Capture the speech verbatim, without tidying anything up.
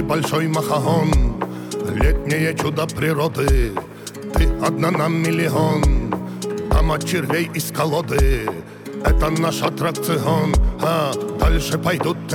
и большой махаон. Летнее чудо природы, ты одна на миллион. Дама червей из колоды, это наш аттракцион. А дальше пойдут